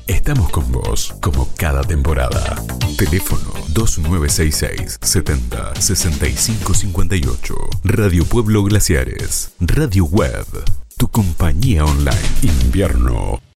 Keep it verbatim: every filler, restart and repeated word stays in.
Estamos con vos, como cada temporada. Teléfono dos nueve seis seis, setenta, sesenta y cinco cincuenta y ocho. Radio Pueblo Glaciares. Radio Web. Tu compañía online. Invierno